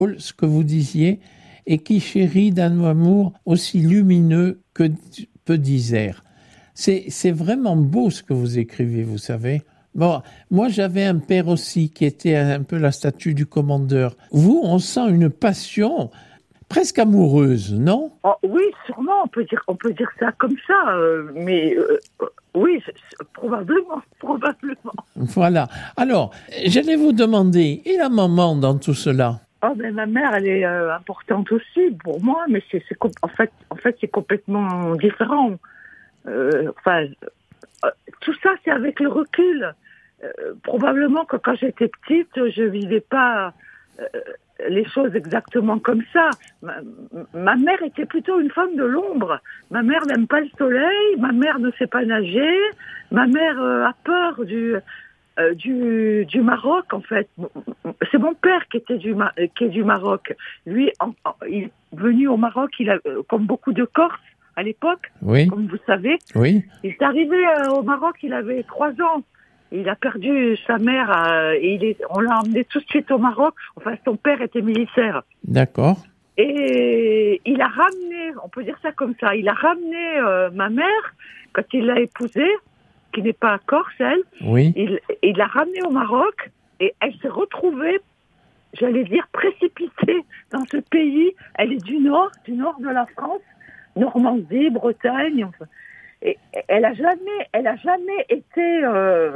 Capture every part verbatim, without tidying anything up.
ce que vous disiez, et qui chérit d'un amour aussi lumineux que peu d'Isère. C'est, c'est vraiment beau ce que vous écrivez, vous savez. Bon, moi j'avais un père aussi qui était un peu la statue du commandeur. Vous, on sent une passion presque amoureuse, non? Oh, oui, sûrement, on peut dire, on peut dire ça comme ça, euh, mais euh, oui, probablement, probablement. Voilà. Alors, j'allais vous demander, et la maman dans tout cela? Oh, ben ma mère, elle est euh, importante aussi pour moi, mais c'est, c'est en fait, en fait, c'est complètement différent. Euh, enfin, euh, tout ça, c'est avec le recul. Euh, probablement que quand j'étais petite, je vivais pas euh, les choses exactement comme ça. Ma, ma mère était plutôt une femme de l'ombre. Ma mère n'aime pas le soleil, ma mère ne sait pas nager, ma mère euh, a peur du, euh, du du Maroc en fait. C'est mon père qui était du qui est du Maroc. Lui, en, en, il est venu au Maroc, il a comme beaucoup de Corses à l'époque, oui. Comme vous savez. Oui. Il est arrivé euh, au Maroc, il avait trois ans. Il a perdu sa mère euh, et il est, on l'a emmené tout de suite au Maroc. Enfin, son père était militaire. D'accord. Et il a ramené, on peut dire ça comme ça, il a ramené euh, ma mère quand il l'a épousée, qui n'est pas corse, elle. Oui. Il, il l'a ramenée au Maroc et elle s'est retrouvée, j'allais dire, précipitée dans ce pays. Elle est du nord, du nord de la France, Normandie, Bretagne, enfin. Et elle a jamais, elle a jamais été. Euh,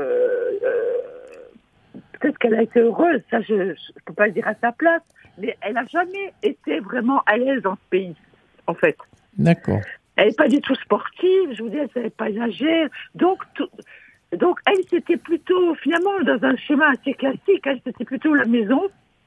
euh, peut-être qu'elle a été heureuse, ça je ne peux pas le dire à sa place, mais elle a jamais été vraiment à l'aise dans ce pays, en fait. D'accord. Elle n'est pas du tout sportive, je vous dis, elle ne savait pas nager, donc tout, donc elle c'était plutôt finalement dans un schéma assez classique, elle c'était plutôt la maison.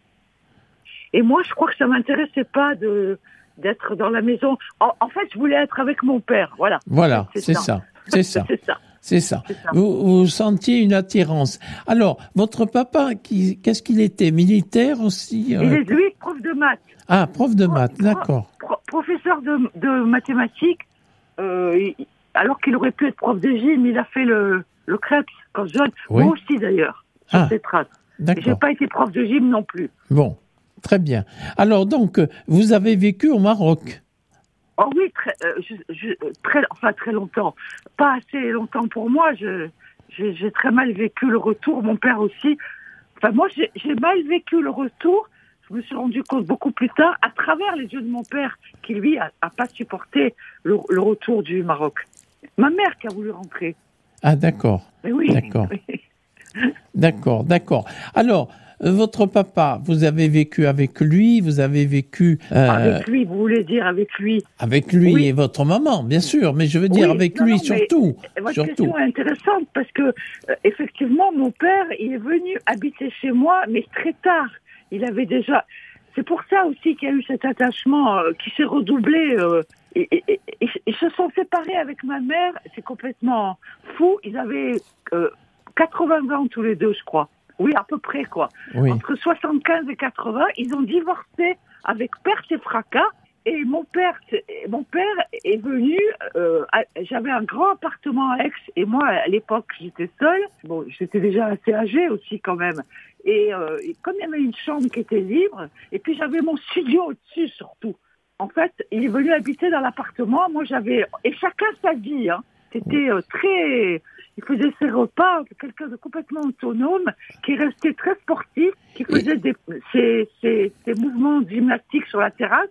Et moi, je crois que ça m'intéressait pas de d'être dans la maison. En, en fait, je voulais être avec mon père, voilà. Voilà, c'est, c'est ça. ça. C'est ça. c'est ça. C'est ça. C'est ça. Vous, vous sentiez une attirance. Alors, votre papa, qui, qu'est-ce qu'il était? Militaire aussi? Il est, lui, prof de maths. Ah, prof de maths, pro, d'accord. Pro, professeur de, de mathématiques, euh, alors qu'il aurait pu être prof de gym, il a fait le, le crêpe quand jeune. Oui. Moi aussi, d'ailleurs, sur ah, ces traces. D'accord. J'ai pas été prof de gym non plus. Bon. Très bien. Alors donc, vous avez vécu au Maroc? Oh oui, très, euh, je, je, très, enfin très longtemps. Pas assez longtemps pour moi. Je, j'ai, j'ai très mal vécu le retour. Mon père aussi. Enfin moi, j'ai, j'ai mal vécu le retour. Je me suis rendu compte beaucoup plus tard, à travers les yeux de mon père, qui lui a, a pas supporté le, le retour du Maroc. Ma mère qui a voulu rentrer. Ah d'accord. Mais oui. D'accord. Oui. D'accord, d'accord. Alors. Votre papa, vous avez vécu avec lui, vous avez vécu... Euh, avec lui, vous voulez dire avec lui Avec lui oui. Et votre maman, bien sûr, mais je veux dire oui, avec non, lui non, surtout. Votre surtout. question est intéressante parce que, euh, effectivement, mon père, il est venu habiter chez moi, mais très tard. Il avait déjà... C'est pour ça aussi qu'il y a eu cet attachement euh, qui s'est redoublé. Euh, et, et, et, et, ils se sont séparés avec ma mère, c'est complètement fou. Ils avaient euh, quatre-vingts ans tous les deux, je crois. Oui, à peu près, quoi. Oui. Entre soixante-quinze et quatre-vingts, ils ont divorcé avec perte et fracas. Et mon père, mon père est venu, euh, à, j'avais un grand appartement à Aix, et moi, à l'époque, j'étais seule. Bon, j'étais déjà assez âgée aussi, quand même. Et, euh, et comme il y avait une chambre qui était libre, et puis j'avais mon studio au-dessus, surtout. En fait, il est venu habiter dans l'appartement. Moi, j'avais... Et chacun sa vie, hein. C'était euh, très... Il faisait ses repas, quelqu'un de complètement autonome, qui restait très sportif, qui faisait des, ses, ses, ses mouvements gymnastiques sur la terrasse,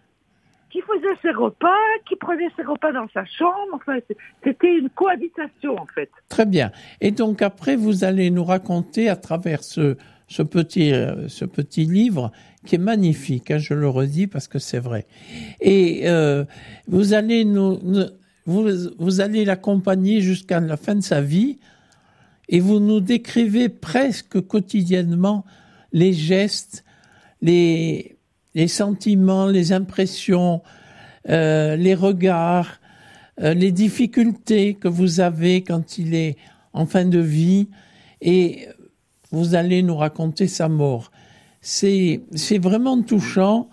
qui faisait ses repas, qui prenait ses repas dans sa chambre. Enfin, c'était une cohabitation, en fait. Très bien. Et donc, après, vous allez nous raconter à travers ce, ce, petit, ce petit livre, qui est magnifique, hein, je le redis parce que c'est vrai. Et euh, vous allez nous... nous Vous, vous allez l'accompagner jusqu'à la fin de sa vie et vous nous décrivez presque quotidiennement les gestes, les, les sentiments, les impressions, euh, les regards, euh, les difficultés que vous avez quand il est en fin de vie et vous allez nous raconter sa mort. C'est, c'est vraiment touchant.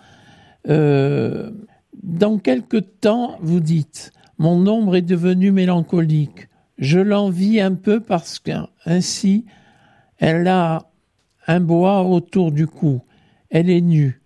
Euh, dans quelque temps, vous dites... Mon ombre est devenue mélancolique. Je l'envie un peu parce qu'ainsi, elle a un bois autour du cou. Elle est nue.